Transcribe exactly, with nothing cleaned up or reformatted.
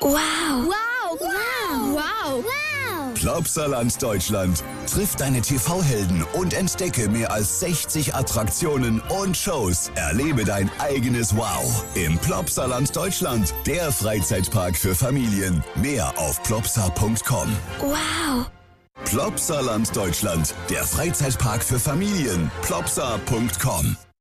Wow. Wow. Wow. Wow. Wow. Plopsaland Deutschland. Triff deine T V-Helden und entdecke mehr als sechzig Attraktionen und Shows. Erlebe dein eigenes Wow im Plopsaland Deutschland, der Freizeitpark für Familien. Mehr auf plopsa punkt com. Wow. Plopsaland Deutschland, der Freizeitpark für Familien. plopsa punkt com.